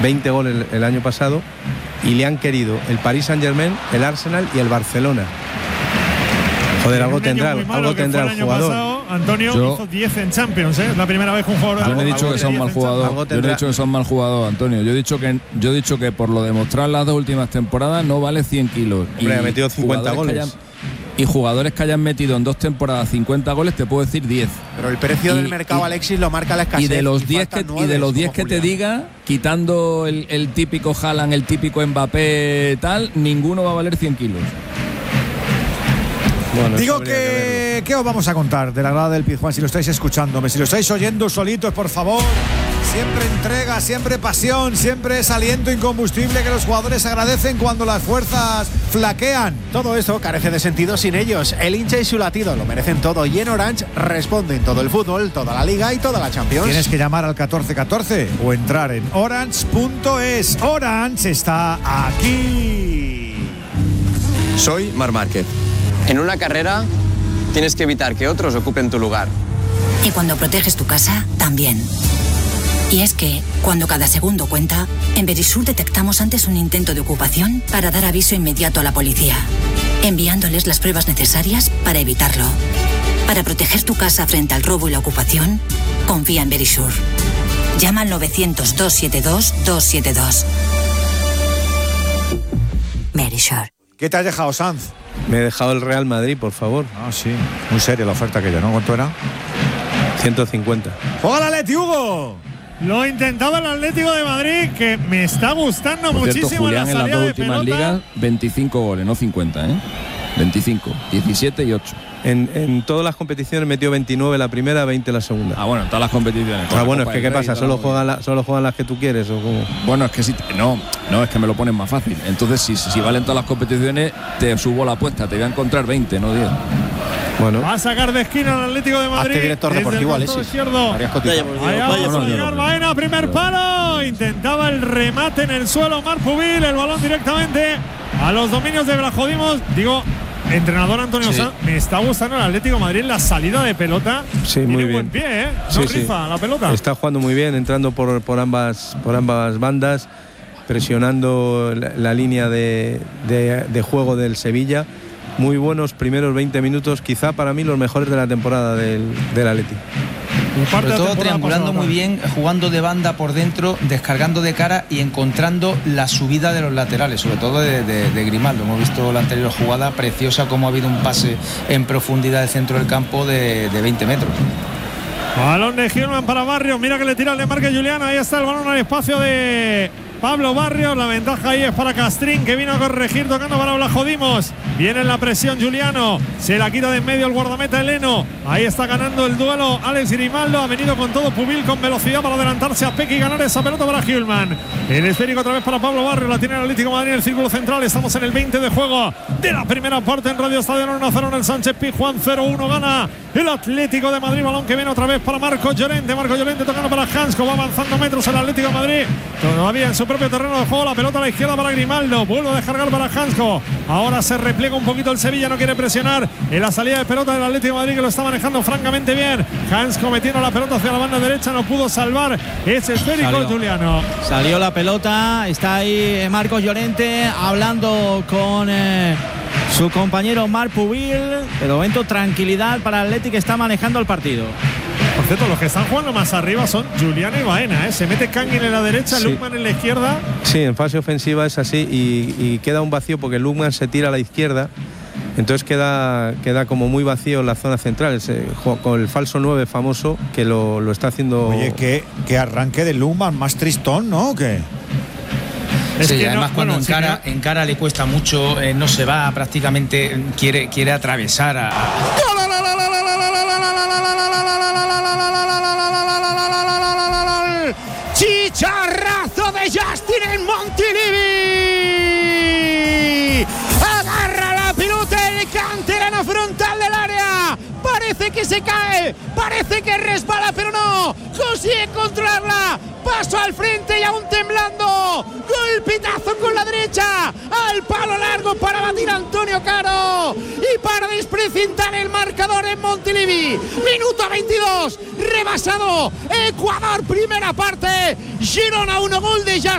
20 goles el año pasado, y le han querido el Paris Saint-Germain, el Arsenal y el Barcelona. Joder, algo tendrá el jugador. Pasado, Antonio hizo 10 en Champions, ¿eh? Es la primera vez que un jugador. Yo no he dicho que son mal jugadores. Yo no he dicho que son mal jugadores, Antonio. Yo he dicho que por lo demostrado en las 2 últimas temporadas no vale 100 kilos. Hombre, ha metido 50 goles. Y jugadores que hayan metido en 2 temporadas 50 goles, te puedo decir 10. Pero el precio del mercado, Alexis, lo marca la escasez. Y de los 10 que te diga, quitando el típico Haaland, el típico Mbappé, tal, ninguno va a valer 100 kilos. Bueno, digo que ¿qué os vamos a contar de la grada del Pizjuán? Si lo estáis escuchándome, si lo estáis oyendo solitos, por favor. Siempre entrega, siempre pasión, siempre es aliento incombustible que los jugadores agradecen cuando las fuerzas flaquean. Todo eso carece de sentido sin ellos. El hincha y su latido lo merecen todo, y en Orange responden todo el fútbol, toda la Liga y toda la Champions. Tienes que llamar al 1414 o entrar en orange.es. Orange está aquí. Soy Marc Márquez. En una carrera tienes que evitar que otros ocupen tu lugar. Y cuando proteges tu casa, también. Y es que, cuando cada segundo cuenta, en Verisur detectamos antes un intento de ocupación para dar aviso inmediato a la policía, enviándoles las pruebas necesarias para evitarlo. Para proteger tu casa frente al robo y la ocupación, confía en Verisur. Llama al 900-272-272. Verisur. ¿Qué te has dejado, Sanz? Me he dejado el Real Madrid, por favor. Ah, sí. Muy seria la oferta aquella, ¿no? ¿Cuánto era? 150. ¡Juega el Atleti, Hugo! Lo intentaba el Atlético de Madrid, que me está gustando por muchísimo. Cierto, Julián, la en las 2 últimas ligas, 25 goles, no 50, ¿eh? 25, 17 y 8. En todas las competiciones metió 29 la primera, 20 la segunda. Ah, bueno, en todas las competiciones. Bueno, es que ¿qué pasa? ¿Solo juegan las que tú quieres o cómo? Bueno, es que si no, es que me lo ponen más fácil. Entonces, si valen todas las competiciones, te subo la apuesta, te voy a encontrar 20, no 10. Bueno. Va a sacar de esquina el Atlético de Madrid. Hazte director deportivo, Alexis. Baena, primer palo. Intentaba el remate en el suelo Marc Pubil, el balón directamente a los dominios de Blajodimos. Digo, entrenador Antonio Sanz, me está gustando el Atlético de Madrid en la salida de pelota. Sí, muy bien. Buen pie, ¿eh? No rifa la pelota. Está jugando muy bien, entrando por ambas bandas, presionando la línea de juego del Sevilla. Muy buenos primeros 20 minutos, quizá para mí los mejores de la temporada del Atleti. Sobre todo triangulando muy bien, jugando de banda por dentro, descargando de cara y encontrando la subida de los laterales, sobre todo de Grimaldo. Hemos visto la anterior jugada preciosa, como ha habido un pase en profundidad del centro del campo de 20 metros. Balón de Gilman para Barrios, mira que le tira el de Márquez Julián, ahí está el balón al espacio de Pablo Barrios, la ventaja ahí es para Castrín, que vino a corregir tocando para Blajodimos. Viene en la presión Juliano, se la quita de en medio el guardameta Eleno. Ahí está ganando el duelo Alex Grimaldo, ha venido con todo Pubil con velocidad para adelantarse a Peque y ganar esa pelota para Gilman. El esférico otra vez para Pablo Barrios, la tiene el Atlético de Madrid en el círculo central. Estamos en el 20 de juego de la primera parte en Radio Estadio 1-0 en el Sánchez Pizjuán, 0-1 gana el Atlético de Madrid. Balón que viene otra vez para Marcos Llorente tocando para Hansko, va avanzando metros el Atlético de Madrid, todavía en su propio terreno de juego, la pelota a la izquierda para Grimaldo, vuelve a descargar para Hansko, ahora se repliega un poquito el Sevilla, no quiere presionar en la salida de pelota del Atlético de Madrid, que lo está manejando francamente bien. Hansko metiendo la pelota hacia la banda derecha, no pudo salvar ese esférico Juliano. Salió la pelota, está ahí Marcos Llorente hablando con su compañero Marc Pubil. De momento tranquilidad para el Atlético, que está manejando el partido. Por cierto, los que están jugando más arriba son Juliano y Baena, ¿eh? Se mete Kangin en la derecha, sí. Lukman en la izquierda. Sí, en fase ofensiva es así y queda un vacío porque Lukman se tira a la izquierda. Entonces queda como muy vacío en la zona central, con el falso 9 famoso que lo está haciendo. Oye, que arranque de Lukman más tristón, ¿no? ¿O qué? Sí, que además no, cuando encara le cuesta mucho, no se va prácticamente, quiere atravesar a... ¡Chicharrazo de Justin en Montilivi! ¡Agarra la pelota el canterano frontal del área! Parece que se cae, parece que resbala, pero no, consigue controlarla. Paso al frente y aún temblando. Golpetazo con la derecha al palo largo para batir a Antonio Caro y para desprecintar el marcador en Montilivi. Minuto 22, rebasado Ecuador, primera parte. Girona 1, gol de Justin.